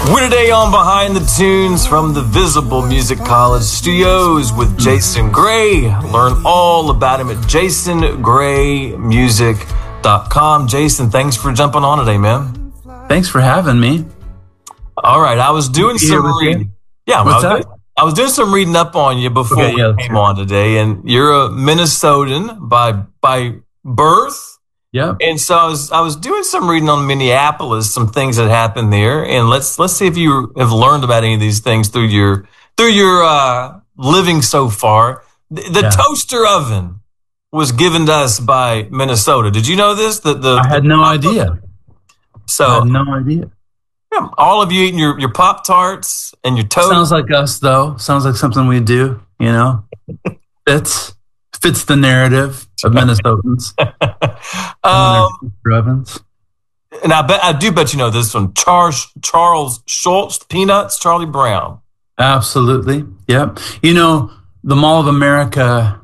We're today on Behind the Tunes from the Visible Music College studios with Jason Gray. Learn all about him at jasongraymusic.com. Jason, thanks for jumping on today, man. Thanks for having me. All right, I was doing some reading. Yeah, I was doing some reading up on you before we came on today, and you're a Minnesotan by birth. Yeah. And so I was doing some reading on Minneapolis, some things that happened there, and let's see if you have learned about any of these things through your living so far. The toaster oven was given to us by Minnesota. Did you know this? I had no idea. So I had no idea. Yeah, all of you eating your Pop-Tarts and your toast. Sounds like us, though. Sounds like something we do. You know, fits the narrative of Minnesotans. Ovens. And I do bet you know this one. Charles Schultz, Peanuts, Charlie Brown. Absolutely. Yep. You know, the Mall of America,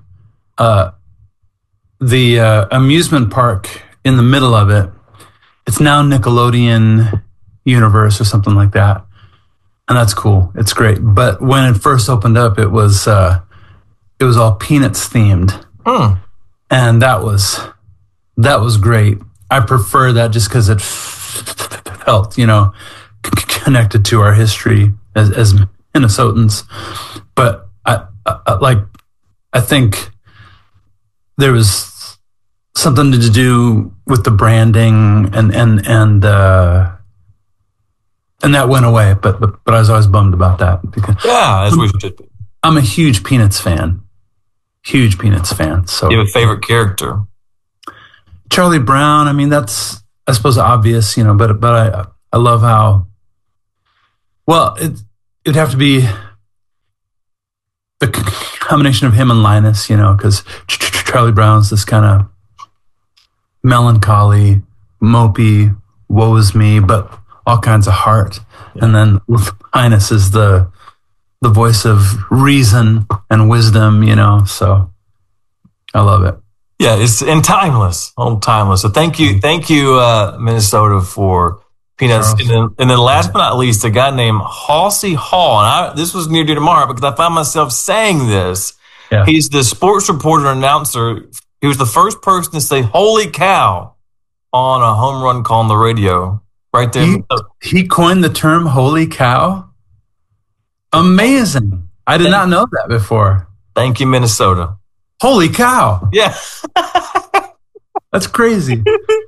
the amusement park in the middle of it, it's now Nickelodeon Universe or something like that. And that's cool. It's great. But when it first opened up, it was all Peanuts themed. And that was great. I prefer that just because it felt, connected to our history as Minnesotans. But I think there was something to do with the branding and that went away. But I was always bummed about that because as we should be. I'm a huge Peanuts fan. Huge Peanuts fan. So you have a favorite character? Charlie Brown. I mean, that's, I suppose, obvious, but I love how, well, it'd have to be the combination of him and Linus, because Charlie Brown's this kind of melancholy, mopey, woe is me, but all kinds of heart. Yeah. And then Linus is the voice of reason and wisdom, so I love it. Yeah, it's timeless. So thank you, Minnesota, for Peanuts. And then last but not least, a guy named Halsey Hall. And this was near to tomorrow because I found myself saying this. Yeah. He's the sports reporter and announcer. He was the first person to say, "Holy cow," on a home run call on the radio. Right there. He coined the term "holy cow." Amazing. I did not know that before. Thank you, Minnesota. Holy cow. Yeah. That's crazy.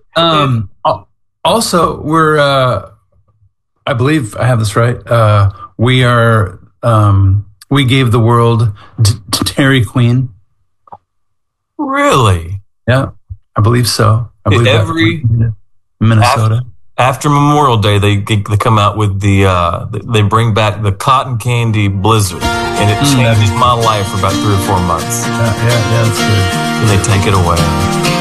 Also, we're, I believe I have this right. We gave the world to Dairy Queen. Really? Yeah, I believe so. I believe every Minnesota. After Memorial Day, they come out with they bring back the cotton candy blizzard, and it changes my life for about 3 or 4 months. Yeah, that's good. And they take it away.